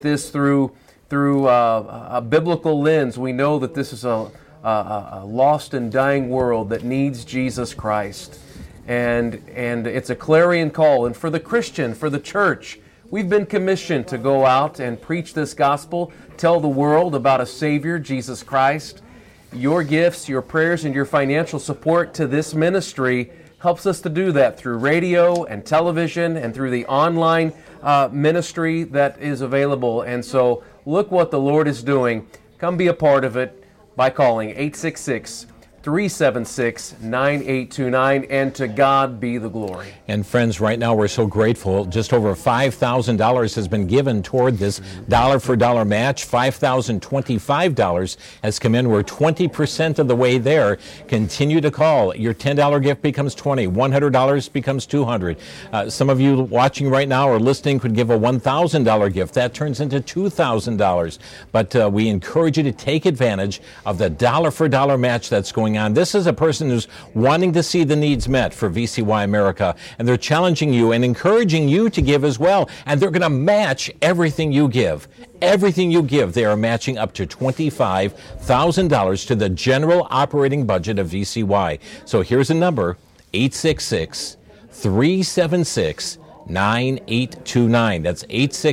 this through a biblical lens. We know that this is a lost and dying world that needs Jesus Christ. And it's a clarion call. And for the Christian, for the church, we've been commissioned to go out and preach this gospel, tell the world about a Savior, Jesus Christ. Your gifts, your prayers, and your financial support to this ministry helps us to do that through radio and television and through the online ministry that is available. And so look what the Lord is doing. Come be a part of it by calling 866-376-9829, and to God be the glory. And friends, right now we're so grateful. Just over $5,000 has been given toward this dollar-for-dollar match. $5,025 has come in. We're 20% of the way there. Continue to call. Your $10 gift becomes $20. $100 becomes $200. Some of you watching right now or listening could give a $1,000 gift. That turns into $2,000. But we encourage you to take advantage of the dollar-for-dollar match that's going on. This is a person who's wanting to see the needs met for VCY America, and they're challenging you and encouraging you to give as well, and they're going to match everything you give. Everything you give, they are matching up to $25,000 to the general operating budget of VCY. So here's a number, 866-376-9829. That's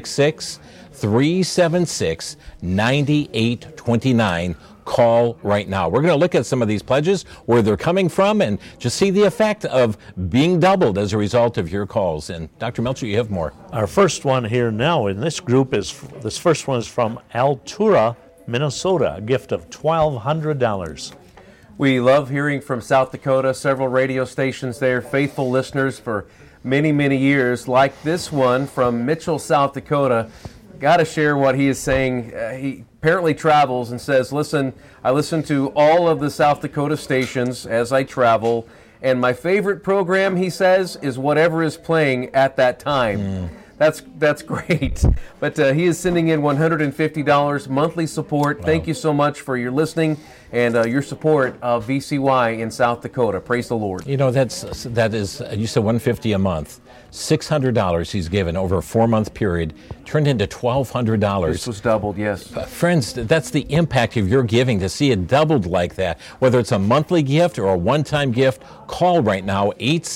866-376-9829. Call right now. We're going to look at some of these pledges, where they're coming from, and just see the effect of being doubled as a result of your calls. And Dr. Melcher, you have more. Our first one here now in this group this first one is from Altura, Minnesota, a gift of $1,200. We love hearing from South Dakota, several radio stations there, faithful listeners for many, many years, like this one from Mitchell, South Dakota. Got to share what he is saying. He apparently travels and says, listen, I listen to all of the South Dakota stations as I travel, and my favorite program, he says, is whatever is playing at that time. That's great. But he is sending in $150 monthly support. Wow. Thank you so much for your listening and your support of VCY in South Dakota. Praise the Lord. You know, that is, you said $150 a month. $600 he's given over a 4-month period turned into $1,200. This was doubled, yes. Friends, that's the impact of your giving, to see it doubled like that. Whether it's a monthly gift or a one-time gift, call right now,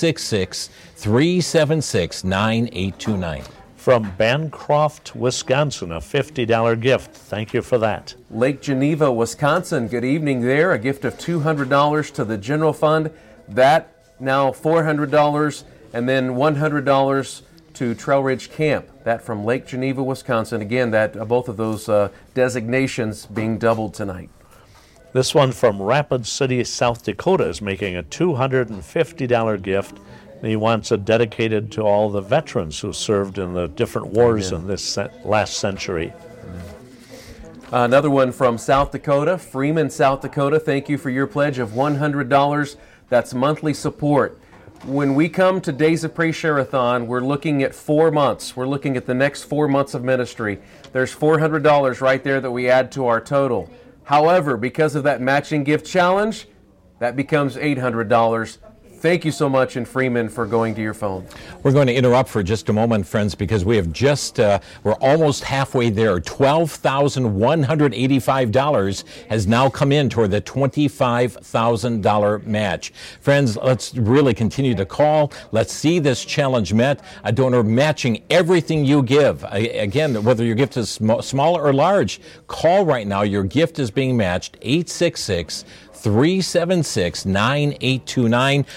866-376-9829. From Bancroft, Wisconsin, a $50 gift. Thank you for that. Lake Geneva, Wisconsin, good evening there. A gift of $200 to the general fund. That now $400, and then $100 to Trail Ridge Camp. That from Lake Geneva, Wisconsin. Again, that both of those designations being doubled tonight. This one from Rapid City, South Dakota is making a $250 gift. He wants it dedicated to all the veterans who served in the different wars in this last century. Another one from South Dakota, Freeman, South Dakota. Thank you for your pledge of $100. That's monthly support. When we come to Days of Praise Share-a-thon, we're looking at 4 months. We're looking at the next 4 months of ministry. There's $400 right there that we add to our total. However, because of that matching gift challenge, that becomes $800. Thank you so much in Freeman for going to your phone. We're going to interrupt for just a moment, friends, because we have just, we're almost halfway there. $12,185 has now come in toward the $25,000 match. Friends, let's really continue to call. Let's see this challenge met. A donor matching everything you give. Again, whether your gift is small or large, call right now. Your gift is being matched. 866-376-9829,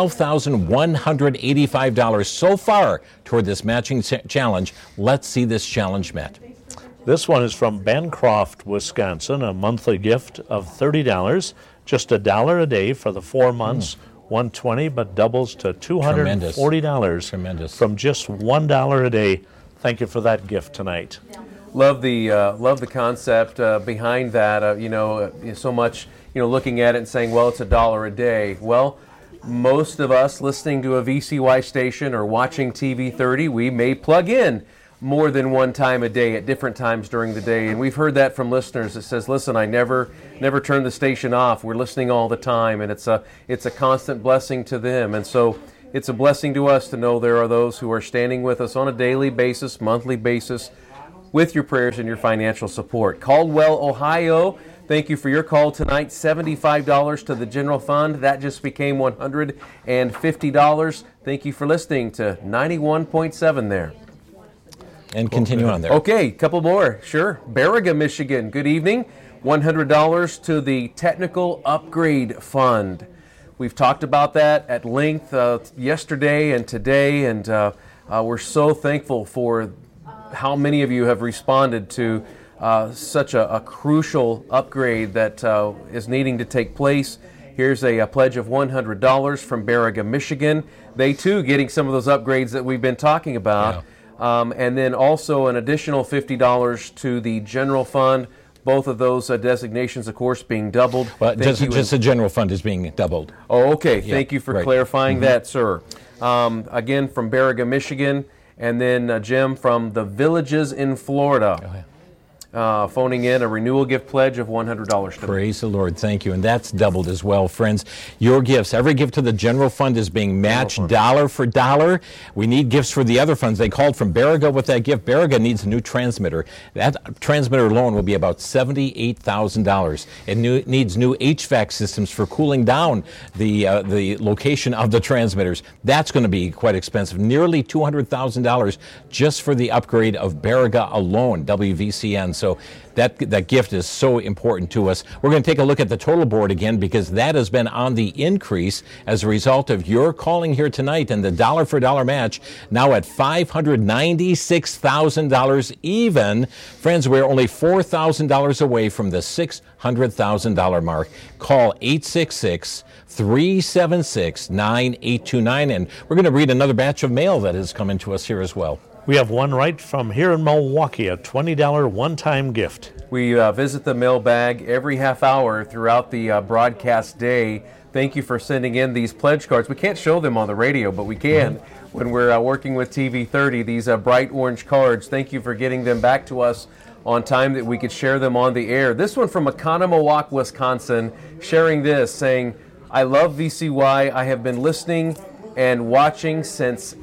$12,185 so far toward this matching challenge. Let's see this challenge met. This one is from Bancroft, Wisconsin, a monthly gift of $30, just $1 a day for the 4 months, $120, but doubles to $240. Tremendous. From just $1 a day. Thank you for that gift tonight. Love the concept behind that. So much. Looking at it and saying, well, it's $1 a day. Well, most of us listening to a VCY station or watching TV 30, we may plug in more than one time a day at different times during the day. And we've heard that from listeners that says, listen, I never turn the station off. We're listening all the time, and it's a constant blessing to them. And so it's a blessing to us to know there are those who are standing with us on a daily basis, monthly basis, with your prayers and your financial support. Caldwell, Ohio, thank you for your call tonight. $75 to the general fund. That just became $150. Thank you for listening to 91.7 there. And continue on there. Okay, couple more. Sure. Baraga, Michigan. Good evening. $100 to the Technical Upgrade Fund. We've talked about that at length yesterday and today, and we're so thankful for how many of you have responded to such a crucial upgrade that is needing to take place. Here's a pledge of $100 from Baraga, Michigan. They too getting some of those upgrades that we've been talking about. Yeah. And then also an additional $50 to the general fund. Both of those designations, of course, being doubled. Well, just the general fund is being doubled. Oh, okay. Yeah, thank you for clarifying that, sir. Again, from Baraga, Michigan, and then Jim from the Villages in Florida. Oh, yeah. Phoning in a renewal gift pledge of $100. Praise the Lord. Thank you. And that's doubled as well, friends. Your gifts, every gift to the general fund is being matched dollar for dollar. We need gifts for the other funds. They called from Baraga with that gift. Baraga needs a new transmitter. That transmitter alone will be about $78,000. It needs new HVAC systems for cooling down the location of the transmitters. That's going to be quite expensive. Nearly $200,000 just for the upgrade of Baraga alone, WVCN. So that gift is so important to us. We're going to take a look at the total board again because that has been on the increase as a result of your calling here tonight, and the dollar for dollar match now at $596,000 even. Friends, we're only $4,000 away from the $600,000 mark. Call 866-376-9829, and we're going to read another batch of mail that has come into us here as well. We have one right from here in Milwaukee, a $20 one-time gift. We visit the mailbag every half hour throughout the broadcast day. Thank you for sending in these pledge cards. We can't show them on the radio, but we can when we're working with TV30, these bright orange cards. Thank you for getting them back to us on time that we could share them on the air. This one from Oconomowoc, Wisconsin, sharing this, saying, I love VCY. I have been listening and watching since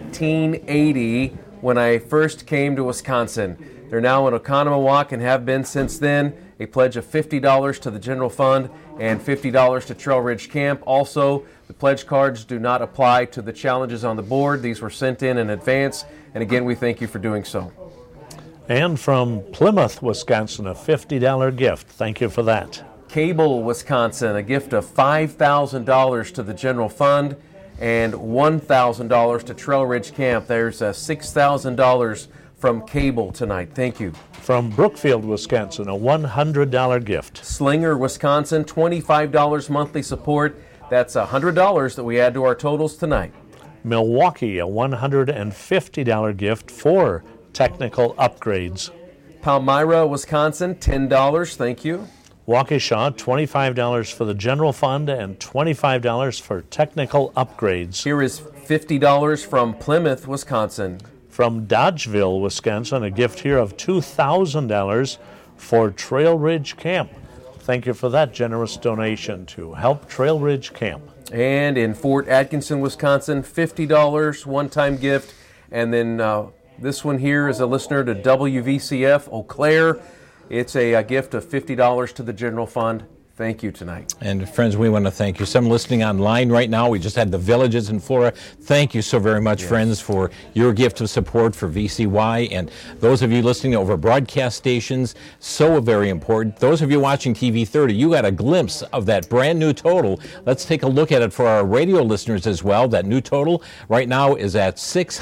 1980. When I first came to Wisconsin. They're now in Oconomowoc and have been since then. A pledge of $50 to the general fund and $50 to Trail Ridge Camp. Also, the pledge cards do not apply to the challenges on the board. These were sent in advance, and again, we thank you for doing so. And from Plymouth, Wisconsin, a $50 gift. Thank you for that. Cable, Wisconsin, a gift of $5,000 to the general fund and $1,000 to Trail Ridge Camp. There's $6,000 from Cable tonight. Thank you. From Brookfield, Wisconsin, a $100 gift. Slinger, Wisconsin, $25 monthly support. That's $100 that we add to our totals tonight. Milwaukee, a $150 gift for technical upgrades. Palmyra, Wisconsin, $10. Thank you. Waukesha, $25 for the general fund and $25 for technical upgrades. Here is $50 from Plymouth, Wisconsin. From Dodgeville, Wisconsin, a gift here of $2,000 for Trail Ridge Camp. Thank you for that generous donation to help Trail Ridge Camp. And in Fort Atkinson, Wisconsin, $50 one-time gift. And then this one here is a listener to WVCF, Eau Claire. It's a gift of $50 to the general fund. Thank you tonight. And friends, we want to thank you. Some listening online right now. We just had the Villages in Florida. Thank you so very much, friends, for your gift of support for VCY. And those of you listening over broadcast stations, so very important. Those of you watching TV30, you got a glimpse of that brand new total. Let's take a look at it for our radio listeners as well. That new total right now is at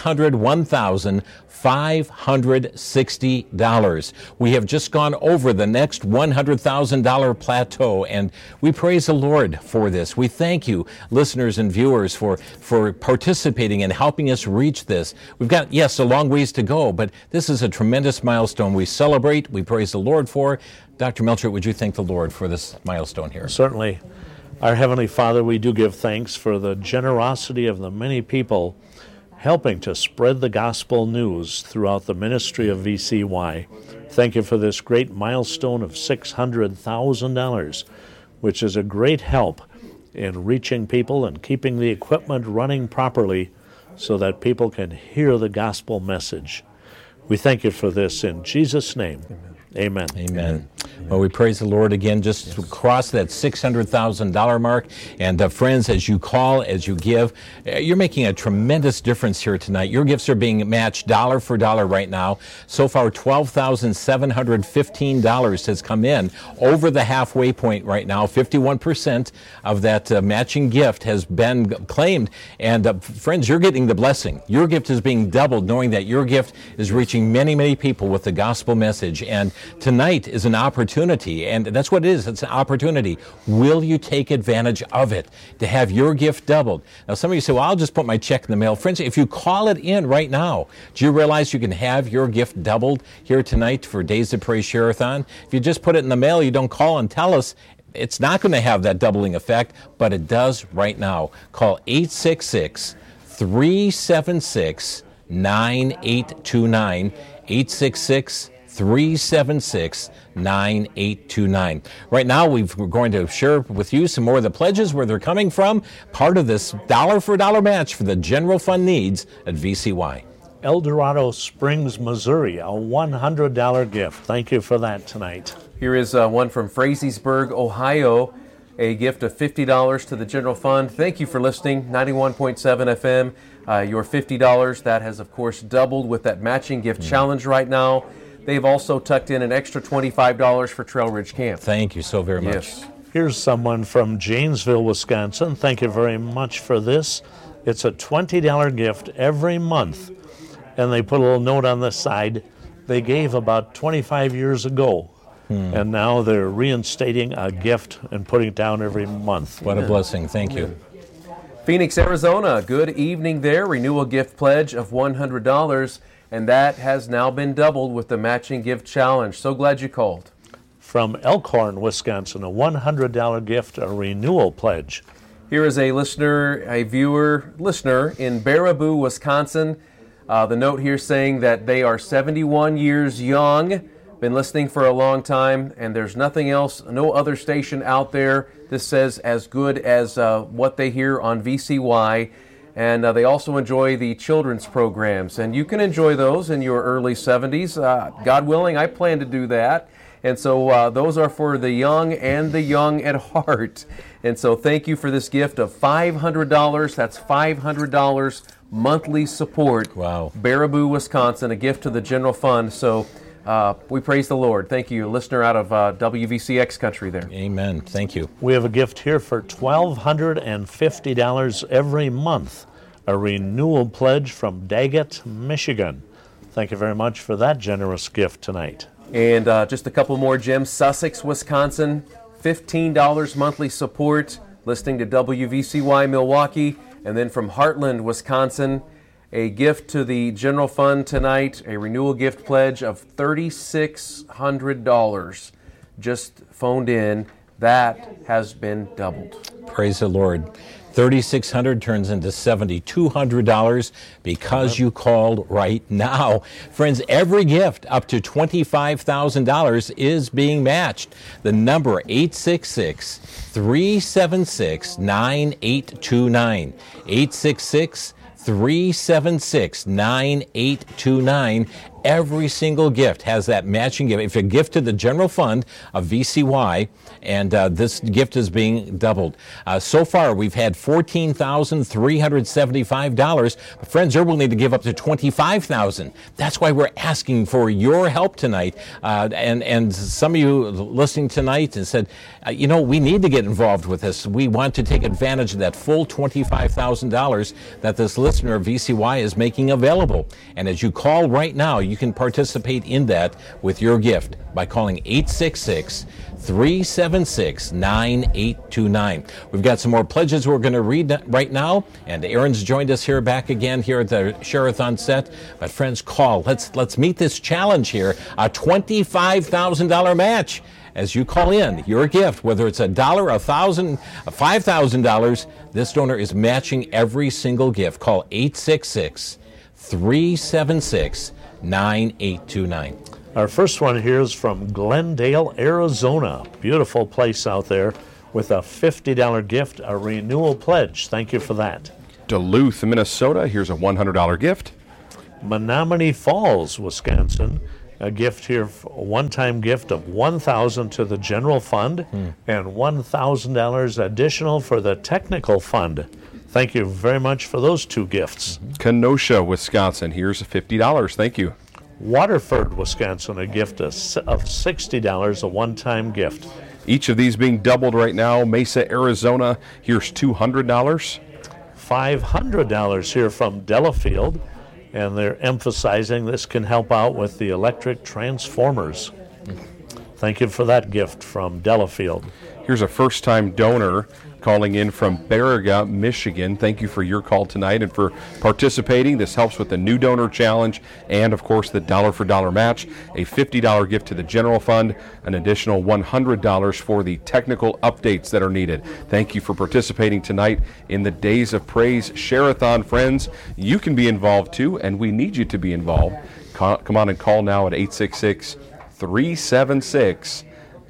$601,560. We have just gone over the next $100,000 plateau, and we praise the Lord for this. We thank you, listeners and viewers, for participating and helping us reach this. We've got, yes, a long ways to go, but this is a tremendous milestone we celebrate, we praise the Lord for. Dr. Melchert, would you thank the Lord for this milestone here? Certainly. Our Heavenly Father, we do give thanks for the generosity of the many people helping to spread the gospel news throughout the ministry of VCY. Thank you for this great milestone of $600,000, which is a great help in reaching people and keeping the equipment running properly so that people can hear the gospel message. We thank you for this in Jesus' name. Amen. Amen. Well, we praise the Lord again, just to cross that $600,000 mark. And friends, as you call, as you give, you're making a tremendous difference here tonight. Your gifts are being matched dollar for dollar right now. So far, $12,715 has come in over the halfway point right now. 51% of that matching gift has been claimed. And friends, you're getting the blessing. Your gift is being doubled, knowing that your gift is reaching many, many people with the gospel message. And tonight is an opportunity, and that's what it is. It's an opportunity. Will you take advantage of it to have your gift doubled? Now, some of you say, well, I'll just put my check in the mail. Friends, if you call it in right now, do you realize you can have your gift doubled here tonight for Days of Praise Share-a-thon? If you just put it in the mail, you don't call and tell us, it's not going to have that doubling effect, but it does right now. Call 866-376-9829, 866-376-9829. Right now, we're going to share with you some more of the pledges, where they're coming from, part of this dollar-for-dollar match for the general fund needs at VCY. El Dorado Springs, Missouri, a $100 gift. Thank you for that tonight. Here is one from Frazeysburg, Ohio, a gift of $50 to the general fund. Thank you for listening, 91.7 FM. Your $50, that has, of course, doubled with that matching gift challenge right now. They've also tucked in an extra $25 for Trail Ridge Camp. Thank you so very much. Yes. Here's someone from Janesville, Wisconsin. Thank you very much for this. It's a $20 gift every month. And they put a little note on the side. They gave about 25 years ago. And now they're reinstating a gift and putting it down every month. What a blessing. Thank you. Phoenix, Arizona, good evening there. Renewal gift pledge of $100, and that has now been doubled with the matching gift challenge. So glad you called. From Elkhorn, Wisconsin, a $100 gift, a renewal pledge. Here is a listener in Baraboo, Wisconsin. The note here saying that they are 71 years young, been listening for a long time, and there's nothing else, no other station out there, this says, as good as what they hear on VCY. And they also enjoy the children's programs. And you can enjoy those in your early 70s. God willing, I plan to do that. And so those are for the young and the young at heart. And so thank you for this gift of $500. That's $500 monthly support. Wow. Baraboo, Wisconsin, a gift to the general fund. So we praise the Lord. Thank you, listener out of WVCX country there. Amen. Thank you. We have a gift here for $1,250 every month, a renewal pledge from Daggett, Michigan. Thank you very much for that generous gift tonight. And just a couple more gems. Sussex, Wisconsin, $15 monthly support, listening to WVCY Milwaukee. And then from Heartland, Wisconsin, a gift to the general fund tonight, a renewal gift pledge of $3,600. Just phoned in. That has been doubled. Praise the Lord. $3,600 turns into $7,200 because you called right now. Friends, every gift up to $25,000 is being matched. The number 866-376-9829. 866-376-9829. Every single gift has that matching gift. If you gift to the general fund of VCY, and this gift is being doubled. So far, we've had $14,375. But friends, you're willing to give up to $25,000. That's why we're asking for your help tonight. And some of you listening tonight and said, we need to get involved with this. We want to take advantage of that full $25,000 that this listener of VCY is making available. And as you call right now, you can participate in that with your gift by calling 866-376-9829. We've got some more pledges we're going to read right now, and Aaron's joined us here back again here at the Share-a-thon set. But friends, call. Let's meet this challenge here, a $25,000 match. As you call in your gift, whether it's $1, $1,000, $5,000, this donor is matching every single gift. Call 866-376-9829. Our first one here is from Glendale, Arizona. Beautiful place out there with a $50 gift, a renewal pledge. Thank you for that. Duluth, Minnesota. Here's a $100 gift. Menominee Falls, Wisconsin, a gift here, a one-time gift of $1,000 to the general fund and $1,000 additional for the technical fund. Thank you very much for those two gifts. Kenosha, Wisconsin, here's $50. Thank you. Waterford, Wisconsin, a gift of $60, a one-time gift. Each of these being doubled right now. Mesa, Arizona, here's $200. $500 here from Delafield, and they're emphasizing this can help out with the electric transformers. Thank you for that gift from Delafield. Here's a first-time donor calling in from Baraga, Michigan. Thank you for your call tonight and for participating. This helps with the new donor challenge and, of course, the dollar for dollar match, a $50 gift to the general fund, an additional $100 for the technical updates that are needed. Thank you for participating tonight in the Days of Praise Share-a-thon, friends. You can be involved too, and we need you to be involved. Come on and call now at 866-376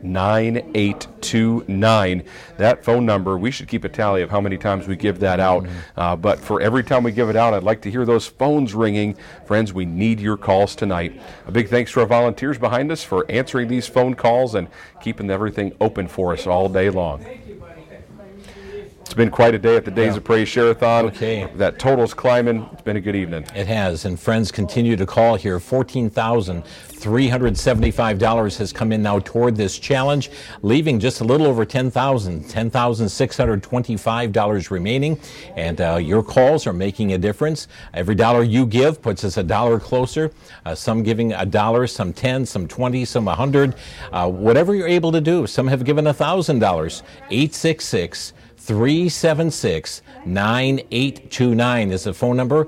9829. That phone number, we should keep a tally of how many times we give that out. But for every time we give it out, I'd like to hear those phones ringing. Friends, we need your calls tonight. A big thanks to our volunteers behind us for answering these phone calls and keeping everything open for us all day long. It's been quite a day at the Days of Praise Share-a-thon. Okay. That total's climbing. It's been a good evening. It has, and friends continue to call here. $14,375 has come in now toward this challenge, leaving just a little over $10,625 remaining. And your calls are making a difference. Every dollar you give puts us a dollar closer. Some giving $1, some 10, some 20, some 100. Whatever you're able to do. Some have given $1,000. 866-376-9829 is the phone number.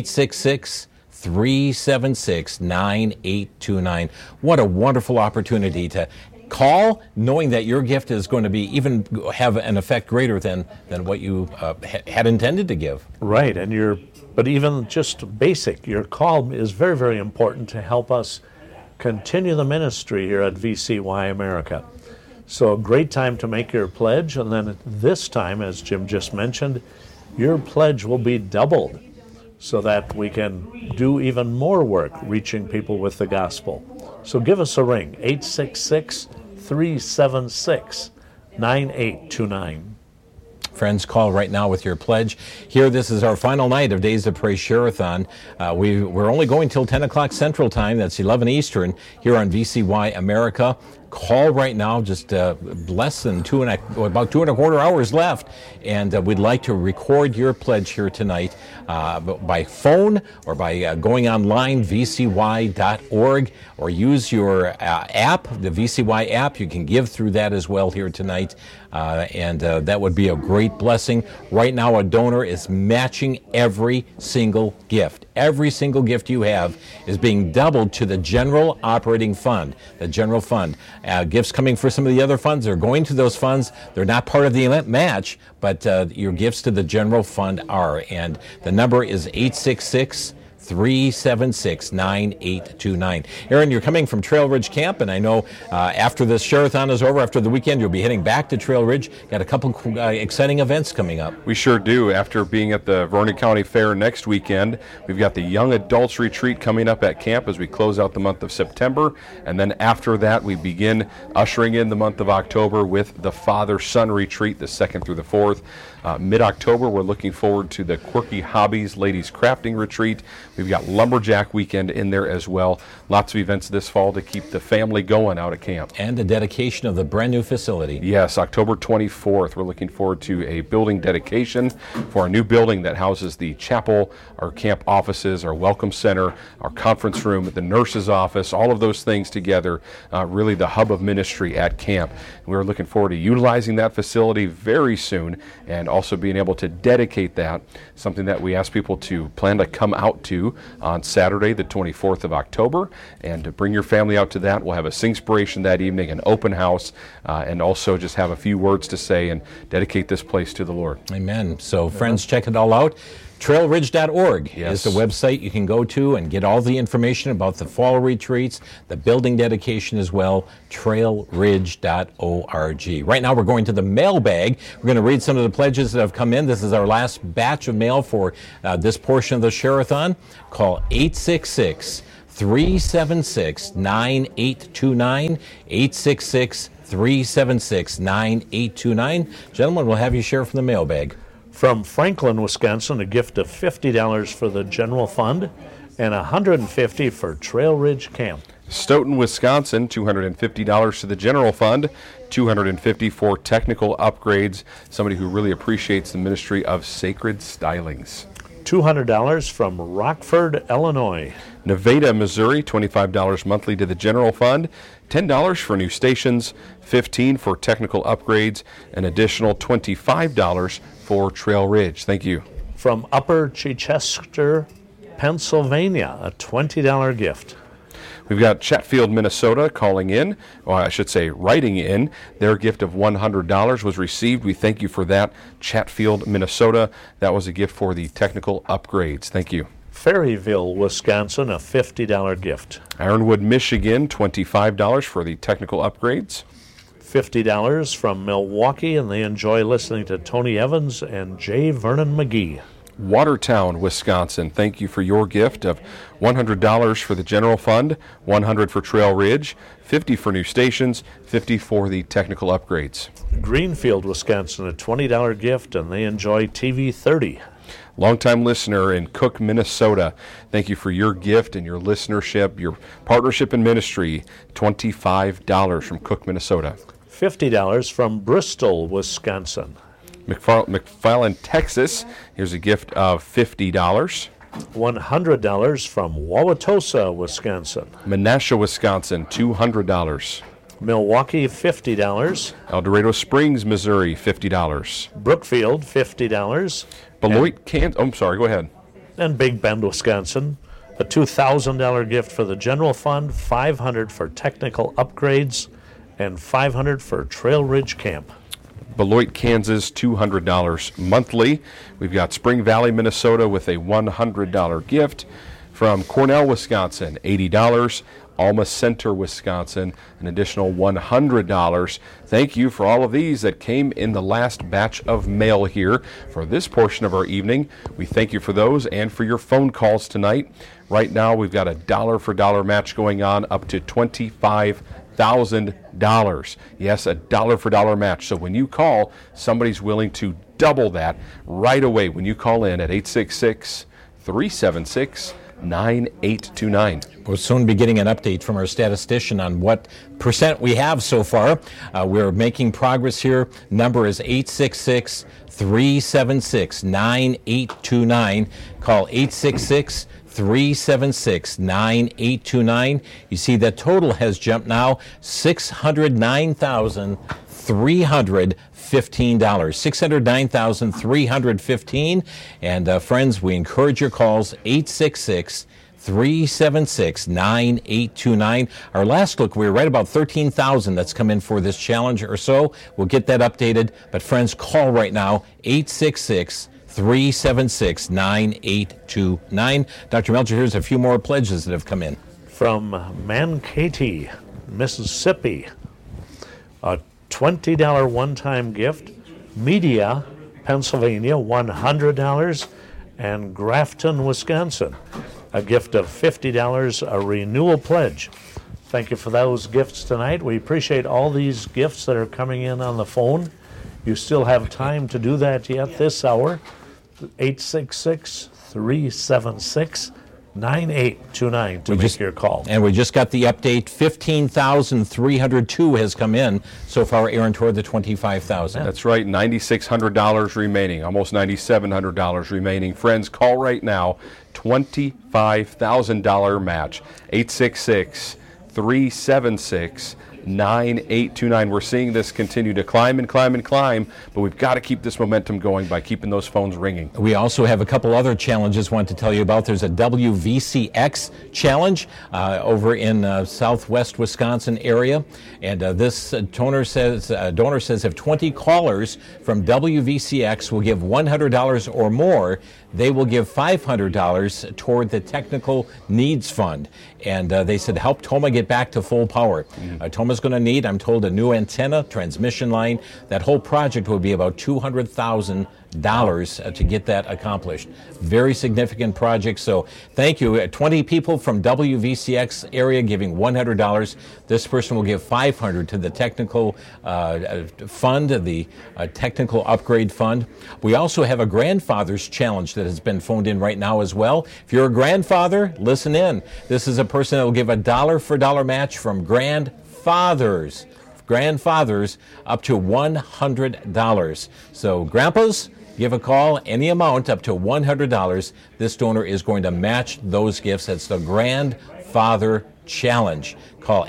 866-376-9829. What a wonderful opportunity to call, knowing that your gift is going to be even have an effect greater than what you had intended to give. Right, but even just basic, your call is very, very important to help us continue the ministry here at VCY America. So a great time to make your pledge, and then this time, as Jim just mentioned, your pledge will be doubled so that we can do even more work reaching people with the gospel. So give us a ring, 866-376-9829. Friends, call right now with your pledge. Here, this is our final night of Days of Praise Share-a-thon. We're only going till 10 o'clock Central Time. That's 11 Eastern here on VCY America. Call right now, just less than about 2.25 hours left, and we'd like to record your pledge here tonight by phone or by going online, vcy.org, or use your app, the VCY app. You can give through that as well here tonight, and that would be a great blessing. Right now, a donor is matching every single gift. Every single gift you have is being doubled to the general operating fund, the general fund. Gifts coming for some of the other funds are going to those funds. They're not part of the match, but your gifts to the general fund are. And the number is 866-376-9829. Aaron, you're coming from Trail Ridge Camp, and I know after this Share-a-thon is over, after the weekend, you'll be heading back to Trail Ridge. Got a couple exciting events coming up. We sure do. After being at the Vernon County Fair next weekend, we've got the Young Adults Retreat coming up at camp as we close out the month of September. And then after that, we begin ushering in the month of October with the Father-Son Retreat, the 2nd through the 4th. Mid-October, we're looking forward to the Quirky Hobbies Ladies Crafting Retreat. We've got Lumberjack Weekend in there as well. Lots of events this fall to keep the family going out at camp. And the dedication of the brand new facility. Yes, October 24th. We're looking forward to a building dedication for our new building that houses the chapel, our camp offices, our welcome center, our conference room, the nurse's office, all of those things together, really the hub of ministry at camp. We're looking forward to utilizing that facility very soon and also being able to dedicate that, something that we ask people to plan to come out to on Saturday, the 24th of October, and to bring your family out to that. We'll have a Singspiration that evening, an open house, and also just have a few words to say and dedicate this place to the Lord. Amen. So, friends, check it all out. trailridge.org Yes. is the website you can go to and get all the information about the fall retreats, the building dedication as well, trailridge.org. Right now we're going to the mailbag. We're going to read some of the pledges that have come in. This is our last batch of mail for this portion of the Share-a-thon. Call 866-376-9829, 866-376-9829. Gentlemen, we'll have you share from the mailbag. From Franklin, Wisconsin, a gift of $50 for the general fund and $150 for Trail Ridge Camp. Stoughton, Wisconsin, $250 to the general fund, $250 for technical upgrades. Somebody who really appreciates the ministry of Sacred Stylings. $200 from Rockford, Illinois. Nevada, Missouri, $25 monthly to the general fund, $10 for new stations, $15 for technical upgrades, an additional $25 for Trail Ridge. Thank you. From Upper Chichester, Pennsylvania, a $20 gift. We've got Chatfield, Minnesota calling in, or I should say writing in. Their gift of $100 was received. We thank you for that. Chatfield, Minnesota. That was a gift for the technical upgrades. Thank you. Ferryville, Wisconsin, a $50 gift. Ironwood, Michigan, $25 for the technical upgrades. $50 from Milwaukee, and they enjoy listening to Tony Evans and J. Vernon McGee. Watertown, Wisconsin, thank you for your gift of $100 for the general fund, $100 for Trail Ridge, $50 for new stations, $50 for the technical upgrades. Greenfield, Wisconsin, a $20 gift, and they enjoy TV 30. Longtime listener in Cook, Minnesota, thank you for your gift and your listenership, your partnership in ministry, $25 from Cook, Minnesota. $50 from Bristol, Wisconsin. McFarland, Texas, here's a gift of $50. $100 from Wauwatosa, Wisconsin. Menasha, Wisconsin, $200. Milwaukee, $50. El Dorado Springs, Missouri, $50. Brookfield, $50. Beloit, Kansas, I'm sorry, go ahead. And Big Bend, Wisconsin, a $2,000 gift for the general fund, $500 for technical upgrades, and $500 for Trail Ridge Camp. Beloit, Kansas, $200 monthly. We've got Spring Valley, Minnesota with a $100 gift. From Cornell, Wisconsin, $80. Alma Center, Wisconsin, an additional $100. Thank you for all of these that came in the last batch of mail here for this portion of our evening. We thank you for those and for your phone calls tonight. Right now, we've got a dollar-for-dollar match going on up to $25,000. Yes, a dollar-for-dollar match. So when you call, somebody's willing to double that right away when you call in at 866-376-9829. We'll soon be getting an update from our statistician on what percent we have so far. We're making progress here. Number is 866-376-9829. Call 866-376-9829. You see that total has jumped now $609,315. $609,315. And friends, we encourage your calls, 866-376-9829. Our last look, we were right about 13,000 that's come in for this challenge or so. We'll get that updated. But friends, call right now, 866-376-9829. Dr. Melcher, here's a few more pledges that have come in. From Mankaty, Mississippi, a $20 one-time gift. Media, Pennsylvania, $100. And Grafton, Wisconsin, a gift of $50, a renewal pledge. Thank you for those gifts tonight. We appreciate all these gifts that are coming in on the phone. You still have time to do that yet this hour. 866-376-9829 to make your call. And we just got the update. 15,302 has come in so far, Aaron, toward the 25,000. That's right, $9,600 remaining, almost $9,700 remaining. Friends, call right now, $25,000 match, 866-376-9829. 9829. We're seeing this continue to climb and climb and climb, but we've got to keep this momentum going by keeping those phones ringing. We also have a couple other challenges I want to tell you about. There's a WVCX challenge over in southwest Wisconsin area, and this donor says if 20 callers from WVCX will give $100 or more, they will give $500 toward the Technical Needs Fund. And they said, help Toma get back to full power. Toma's going to need, I'm told, a new antenna, transmission line. That whole project will be about $200,000 to get that accomplished. Very significant project. So thank you. 20 people from WVCX area giving $100. This person will give $500 to the technical fund, the technical upgrade fund. We also have a grandfather's challenge that has been phoned in right now as well. If you're a grandfather, listen in. This is a person that will give a $1 match from grandfathers up to $100. So grandpas, give a call, any amount up to $100. This donor is going to match those gifts. That's the Grandfather Challenge. Call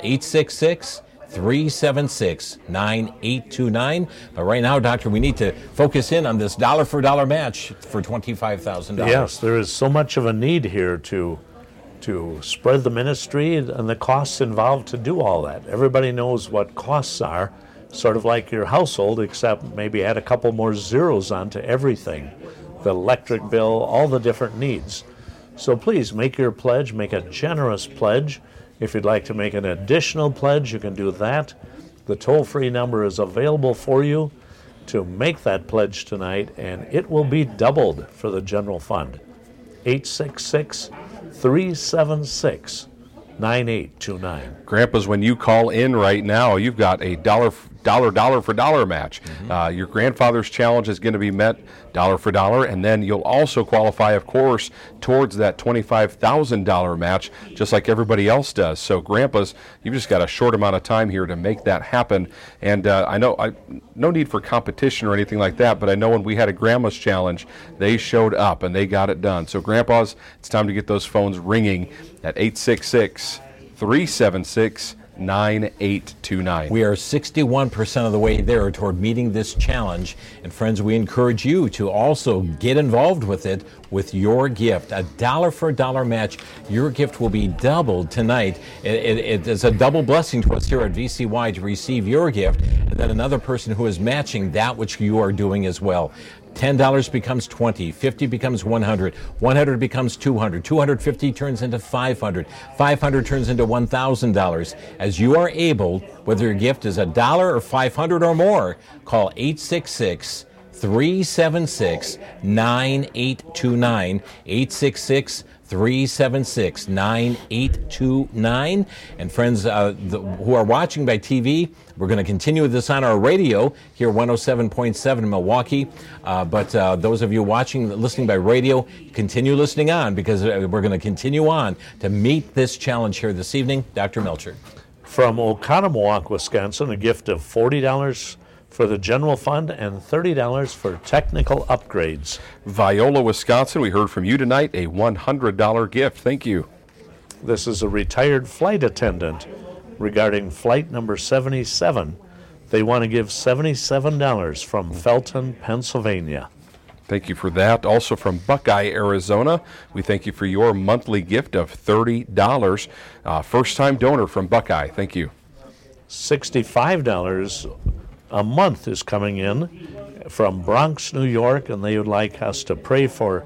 866-376-9829. But right now, Doctor, we need to focus in on this $1 match for $25,000. Yes, there is so much of a need here to spread the ministry and the costs involved to do all that. Everybody knows what costs are, sort of like your household, except maybe add a couple more zeros onto everything. The electric bill, all the different needs. So please make your pledge, make a generous pledge. If you'd like to make an additional pledge, you can do that. The toll-free number is available for you to make that pledge tonight, and it will be doubled for the general fund. 866-376-9829. Grandpas, when you call in right now, you've got a dollar for dollar match. Your grandfather's challenge is going to be met dollar for dollar, and then you'll also qualify, of course, towards that $25,000 match, just like everybody else does. So, grandpas, you've just got a short amount of time here to make that happen. And I know no need for competition or anything like that, but I know when we had a grandma's challenge, they showed up and they got it done. So, grandpas, it's time to get those phones ringing at 866-376-9829. We are 61% of the way there toward meeting this challenge. And friends, we encourage you to also get involved with it with your gift. A $1 match. Your gift will be doubled tonight. It is a double blessing to us here at VCY to receive your gift, and then another person who is matching that which you are doing as well. $10 becomes $20, $50 becomes $100, $100 becomes $200, $250 turns into $500, $500 turns into $1,000. As you are able, whether your gift is $1 or $500 or more, call 866-376-9829, 866-376-9829. And friends who are watching by TV, we're going to continue this on our radio here, 107.7 in Milwaukee. But those of you listening by radio, continue listening on, because we're going to continue on to meet this challenge here this evening. Dr. Melcher. From Oconomowoc, Wisconsin, a gift of $40 for the general fund and $30 for technical upgrades. Viola, Wisconsin, we heard from you tonight, a $100 gift. Thank you. This is a retired flight attendant regarding flight number 77. They want to give $77 from Felton, Pennsylvania. Thank you for that. Also from Buckeye, Arizona, we thank you for your monthly gift of $30. First-time donor from Buckeye. Thank you. $65 a month is coming in from Bronx, New York, and they would like us to pray for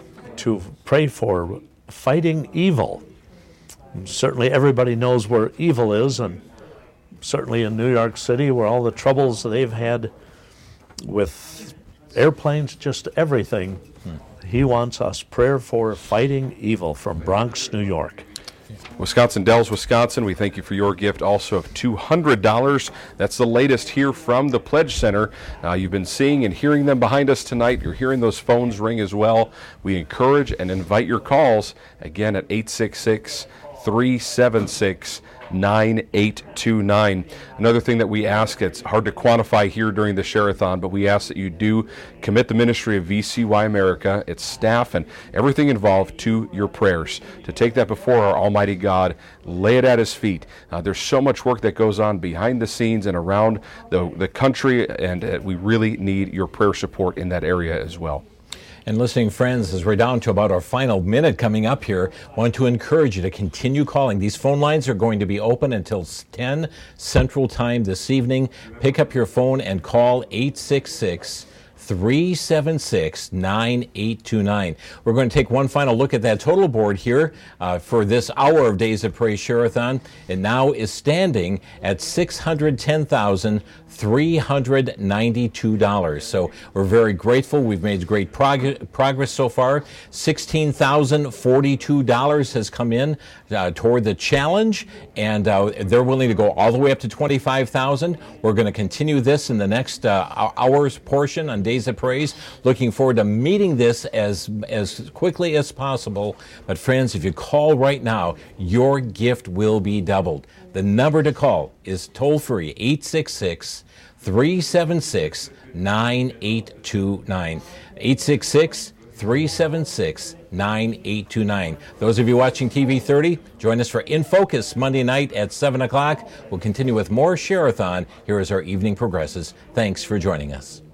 fighting evil. And certainly everybody knows where evil is, and certainly in New York City, where all the troubles they've had with airplanes, just everything. He wants us prayer for fighting evil from Bronx, New York. Wisconsin Dells, Wisconsin, we thank you for your gift also of $200. That's the latest here from the Pledge Center. You've been seeing and hearing them behind us tonight. You're hearing those phones ring as well. We encourage and invite your calls, again, at 866-376-9829. 9829. Another thing that we ask, it's hard to quantify here during the Share-a-thon, but we ask that you do commit the ministry of VCY America, its staff, and everything involved to your prayers, to take that before our Almighty God, lay it at His feet. There's so much work that goes on behind the scenes and around the country, and we really need your prayer support in that area as well. And listening friends, as we're down to about our final minute coming up here, I want to encourage you to continue calling. These phone lines are going to be open until 10 Central Time this evening. Pick up your phone and call 866-376-9829. We're going to take one final look at that total board here for this hour of Days of Praise Share-a-thon. It now is standing at $610,392. So we're very grateful. We've made great progress so far. $16,042 has come in toward the challenge, and they're willing to go all the way up to $25,000. We're going to continue this in the next hour's portion on Days of Praise. Looking forward to meeting this as quickly as possible. But friends, if you call right now, your gift will be doubled. The number to call is toll-free, 866-376-9829. 866-376-9829. Those of you watching TV 30, join us for In Focus Monday night at 7 o'clock. We'll continue with more Share-a-thon here as our evening progresses. Thanks for joining us.